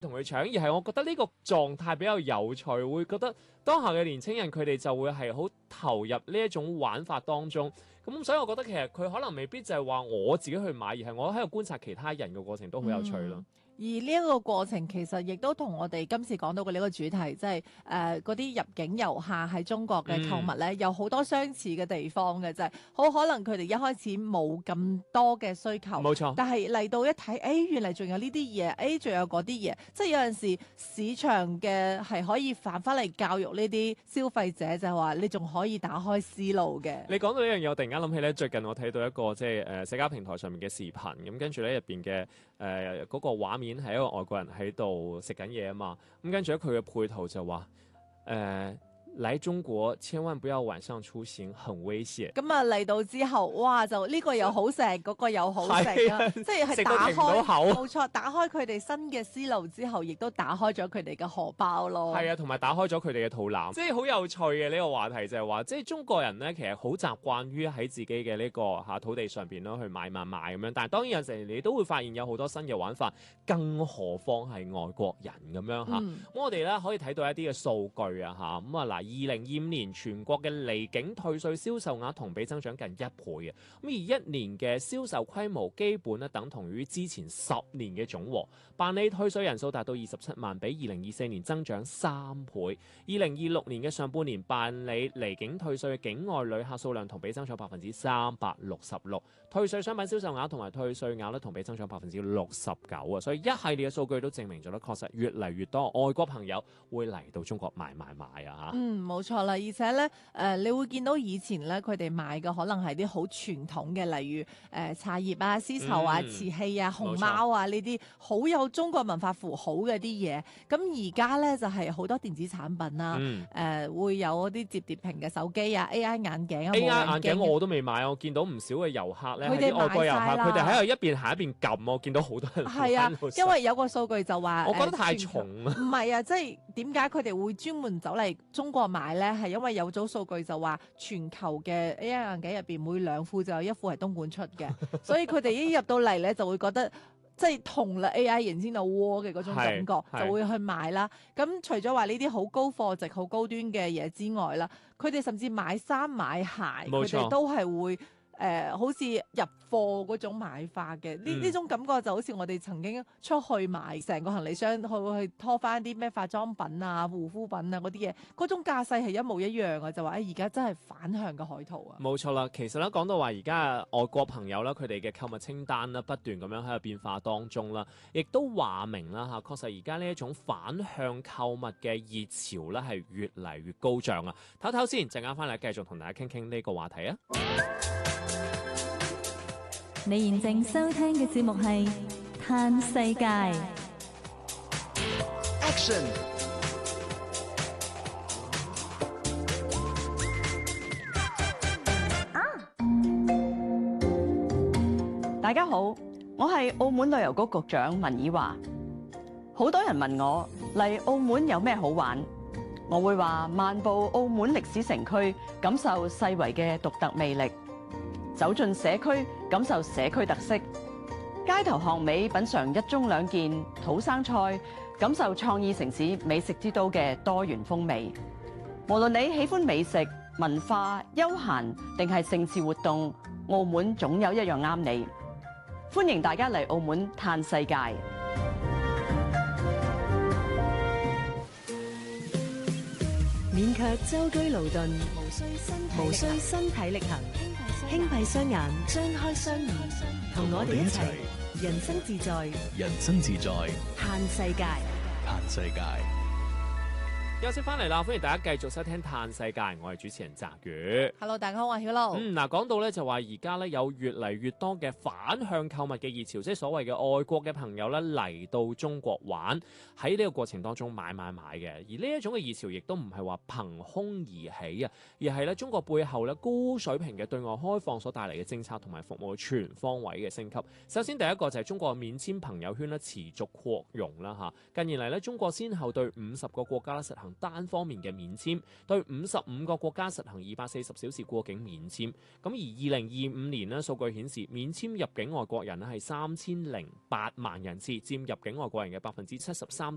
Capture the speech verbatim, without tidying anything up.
同佢搶，而係我覺得呢個狀態比較有趣，會覺得當下嘅年青人佢哋就會係好投入呢一種玩法當中。咁所以我覺得其實佢可能未必就係話我自己去買，而係我喺度觀察其他人嘅過程都好有趣咯。 嗯而呢一個過程其實亦都同我哋今次講到嘅呢個主題，即係誒嗰啲入境遊客喺中國嘅購物咧， 嗯、 有好多相似嘅地方嘅，就係好可能佢哋一開始冇咁多嘅需求， 冇錯。 但係嚟到一睇，誒、哎、原嚟仲有呢啲嘢，誒仲有嗰啲嘢，即係有陣時市場嘅係可以反翻嚟教育呢啲消費者，就係話你仲可以打開思路嘅。 你講到呢樣嘢，我突然間諗起咧，最近我睇到一個即係誒社交平台上面嘅視頻，咁跟住咧入邊嘅誒嗰個畫面係一個外國人喺度食緊嘢啊嘛，咁跟住咧佢嘅配圖就話誒。呃嚟中國千萬不要晚上出行，很危險。 咁啊嚟到之後，哇！就呢個又好食，嗰個又好食啊！即係係打開，冇錯，打開佢哋新嘅思路之後，亦都打開咗佢哋嘅荷包咯。 係啊，同埋打開咗佢哋嘅肚腩，即係好有趣嘅呢個話題就係話，即係中國人咧其實好習慣於喺自己嘅呢個嚇土地上邊咯去買買買咁樣，但係當然有時你都會發現有好多新嘅玩法，更何況係外國人咁樣嚇。咁、嗯、我哋咧可以睇到一啲嘅數據啊嚇，咁啊嗱。二零二五年全國嘅離境退稅銷售額同比增長近一倍嘅，咁而一年嘅銷售規模基本咧等同於之前十年嘅總和，辦理退稅人數達到二十七萬，比二零二四年增長三倍。二零二六年嘅上半年辦理離境退稅嘅境外旅客數量同比增長百分之三百六十六，退稅商品銷售額同埋退稅額咧同比增長百分之六十九啊！所以一系列嘅數據都證明咗咧，確實越嚟越多外國朋友會嚟到中國買買買啊嚇。 嗯，冇錯啦，而且咧，誒、呃，你會見到以前咧，佢哋買嘅可能係啲好傳統嘅，例如誒、呃、茶葉啊、絲綢啊、瓷器啊、熊貓啊呢啲好有中國文化符號嘅啲嘢。咁而家咧就係、是、好多電子產品啦、啊，誒、 嗯呃、會有啲摺疊屏嘅手機啊、A I 眼鏡啊、 A I 眼鏡我都未買，我見到唔少嘅遊客咧， 佢哋外國遊客，佢哋喺度一邊行一邊撳，我見到好多人。 係啊，因為有個數據就話， 我覺得太重啊。 唔係啊，即係點解佢哋會專門走嚟中國買咧？係因為有組數據就話，全球嘅 A I 眼鏡入邊每兩副就有一副係東莞出嘅，所以佢哋一入到嚟咧就會覺得即係同啦 A I 然之後窩嘅嗰種感覺，就會去買啦。咁除咗話呢啲好高貨值、好高端嘅嘢之外啦，佢哋甚至買衫買鞋，佢哋都係會。誒、呃，好似入貨嗰種買法嘅，呢呢、嗯、種感覺就好似我哋曾經出去買成個行李箱去去拖翻啲咩化妝品啊、護膚品啊嗰啲嘢，嗰種架勢係一模一樣嘅，就話誒而家真係反向嘅海淘啊！ 冇錯啦，其實咧講到話而家外國朋友啦，佢哋嘅購物清單啦不斷咁樣喺度變化當中啦，亦都話明啦嚇，確實而家呢一種反向購物嘅熱潮咧係越嚟越高漲啊！唞唞先，陣間翻嚟繼續同大家傾傾呢個話題啊！ 你現正收聽嘅節目係《嘆世界》。 Action！ 大家好，我係澳門旅遊局局長文以華。好多人問我嚟澳門有咩好玩，我會話漫步澳門歷史城區，感受世遺嘅獨特魅力。走進社區，感受社區特色；街頭巷尾，品嚐一盅兩件土生菜，感受創意城市美食之都嘅多元風味。無論你喜歡美食、文化、休閒定係盛事活動，澳門總有一樣啱你。歡迎大家嚟澳門嘆世界。 免卻舟車勞頓，無需身體力行。輕閉雙眼，張開雙耳，同我哋一齊人生自在， 人生自在， 嘆世界， 嘆世界。 休息翻嚟啦，歡迎大家繼續收聽《嘆世界》，我係主持人澤宇。 Hello， 大家好，我係曉樂。 嗯，嗱，講到咧就話而家咧有越嚟越多嘅反向購物嘅熱潮，即係所謂嘅外國嘅朋友咧嚟到中國玩，喺呢個過程當中買買買嘅。而呢一種嘅熱潮亦都唔係話憑空而起啊，而係咧中國背後咧高水平嘅對外開放所帶嚟嘅政策同埋服務全方位嘅升級。首先第一個就係中國嘅免簽朋友圈咧持續擴容啦嚇。近年嚟咧，中國先後對五十個國家咧實行單方面嘅免簽，對五十五個國家實行二百四十小時過境免簽。咁而二零二五年呢，數據顯示免簽入境外國人咧係三千零八萬人次，佔入境外國人嘅百分之七十三。